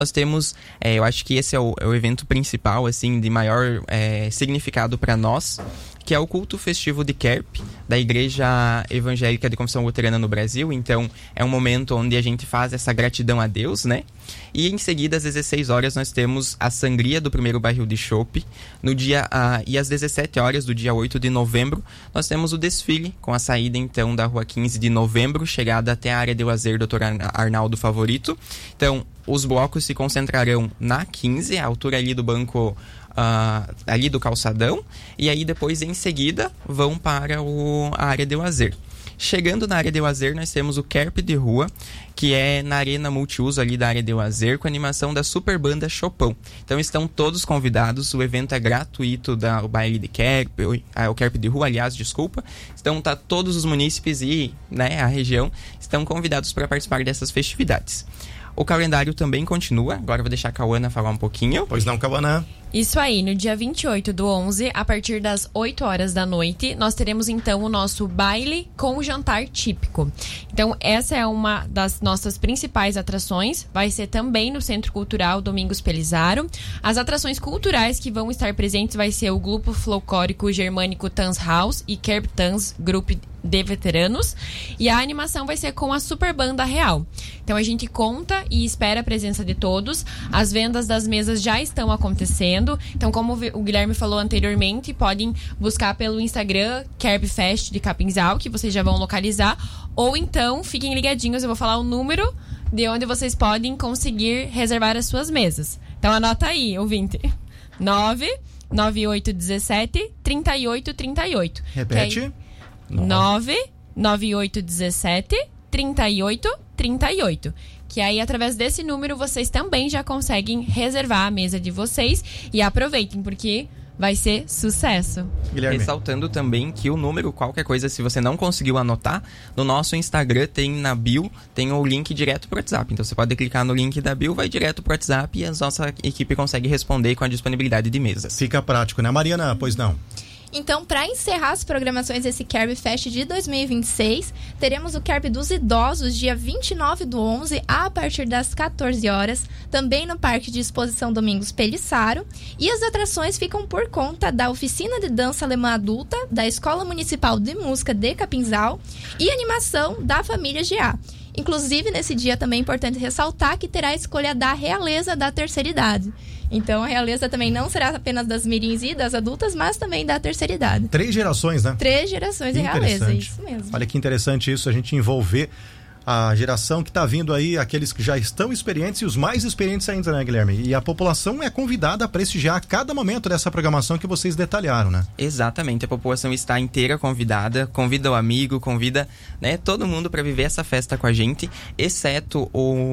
Nós temos, eu acho que esse é o evento principal, assim, de maior significado para nós, que é o culto festivo de Kerp, da Igreja Evangélica de Confissão Luterana no Brasil. Então, é um momento onde a gente faz essa gratidão a Deus, né? E em seguida, às 16 horas, nós temos a sangria do primeiro barril de chopp. E às 17 horas do dia 8 de novembro, nós temos o desfile, com a saída, então, da Rua 15 de Novembro, chegada até a área de lazer Dr. Arnaldo Favorito. Então, os blocos se concentrarão na 15, a altura ali do banco, ali do calçadão, e aí depois, em seguida, vão para a área de lazer. Chegando na área de lazer, nós temos o Kerp de Rua, que é na arena multiuso ali da área de lazer, com a animação da Super Banda Chopão. Então estão todos convidados, o evento é gratuito, o baile de Kerp, o Kerp de Rua, aliás, desculpa. Então todos os munícipes e, né, a região estão convidados para participar dessas festividades. O calendário também continua. Agora eu vou deixar a Cauana falar um pouquinho. Pois não, Cauana. Isso aí, no dia 28/11, a partir das 8 horas da noite, nós teremos então o nosso baile com jantar típico. Então, essa é uma das nossas principais atrações. Vai ser também no Centro Cultural Domingos Pelizaro. As atrações culturais que vão estar presentes vai ser o Grupo Folclórico Germânico Tanz House e Kerp Tanz Grupo de Veteranos. E a animação vai ser com a Super Banda Real. Então, a gente conta e espera a presença de todos. As vendas das mesas já estão acontecendo. Então, como o Guilherme falou anteriormente, podem buscar pelo Instagram Kerp Fest de Capinzal, que vocês já vão localizar. Ou então, fiquem ligadinhos, eu vou falar o número de onde vocês podem conseguir reservar as suas mesas. Então, anota aí, ouvinte. 99817 3838. Repete. 99817 3838. Que aí, através desse número, vocês também já conseguem reservar a mesa de vocês. E aproveitem, porque vai ser sucesso. Guilherme. Ressaltando também que o número, qualquer coisa, se você não conseguiu anotar, no nosso Instagram tem na bio, tem o link direto pro WhatsApp. Então você pode clicar no link da bio, vai direto pro WhatsApp e a nossa equipe consegue responder com a disponibilidade de mesas. Fica prático, né, Mariana? Pois não. Então, para encerrar as programações desse Kerp Fest de 2026, teremos o Kerp dos Idosos, dia 29/11, a partir das 14 horas, também no Parque de Exposição Domingos Pelizaro. E as atrações ficam por conta da Oficina de Dança Alemã Adulta, da Escola Municipal de Música de Capinzal e animação da família GA. Inclusive, nesse dia também é importante ressaltar que terá a escolha da realeza da terceira idade. Então, a realeza também não será apenas das mirins e das adultas, mas também da terceira idade. 3 gerações, né? 3 gerações de realeza, isso mesmo. Olha que interessante isso, a gente envolver a geração que está vindo aí, aqueles que já estão experientes e os mais experientes ainda, né, Guilherme? E a população é convidada a prestigiar a cada momento dessa programação que vocês detalharam, né? Exatamente, a população está inteira convidada, convida o amigo, convida, né, todo mundo para viver essa festa com a gente, exceto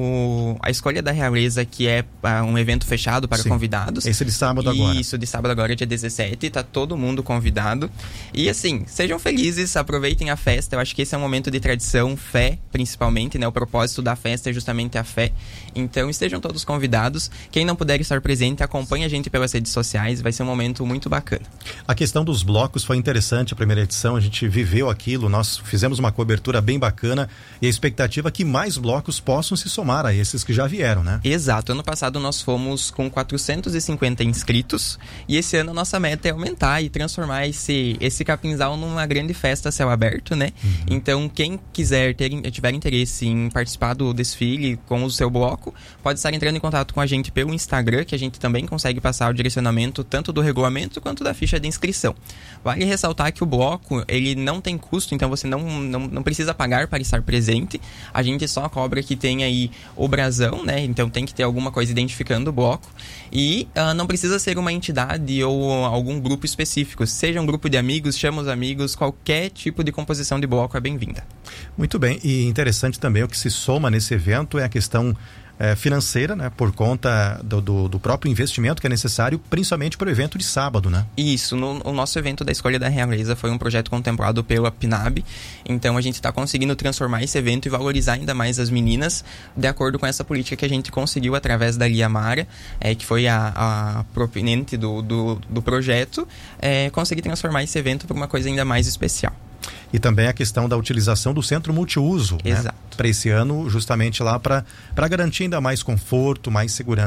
a escolha da realeza, que é um evento fechado para convidados. Esse de sábado agora. Isso, de sábado agora, dia 17, tá todo mundo convidado. E assim, sejam felizes, aproveitem a festa, eu acho que esse é um momento de tradição, fé, principalmente, né? O propósito da festa é justamente a fé. Então, estejam todos convidados. Quem não puder estar presente, acompanhe a gente pelas redes sociais. Vai ser um momento muito bacana. A questão dos blocos foi interessante. A primeira edição, a gente viveu aquilo. Nós fizemos uma cobertura bem bacana. E a expectativa é que mais blocos possam se somar a esses que já vieram, né? Exato. Ano passado nós fomos com 450 inscritos. E esse ano a nossa meta é aumentar e transformar esse Capinzal numa grande festa a céu aberto, né? Então, quem quiser tiver interesse em participar do desfile com o seu bloco, pode estar entrando em contato com a gente pelo Instagram, que a gente também consegue passar o direcionamento tanto do regulamento quanto da ficha de inscrição. Vale ressaltar que o bloco, ele não tem custo, então você não precisa pagar para estar presente. A gente só cobra que tem aí o brasão, né? Então tem que ter alguma coisa identificando o bloco. E não precisa ser uma entidade ou algum grupo específico. Seja um grupo de amigos, chama os amigos, qualquer tipo de composição de bloco é bem-vinda. Muito bem, e interessante também o que se soma nesse evento é a questão financeira, né, por conta do próprio investimento que é necessário, principalmente para o evento de sábado, né? Isso, o nosso evento da Escolha da Realeza foi um projeto contemplado pela PNAB, então a gente está conseguindo transformar esse evento e valorizar ainda mais as meninas, de acordo com essa política que a gente conseguiu através da Lia Mara, que foi a proponente do projeto, conseguir transformar esse evento para uma coisa ainda mais especial. E também a questão da utilização do centro multiuso, Exato. Para esse ano, justamente lá para garantir ainda mais conforto, mais segurança.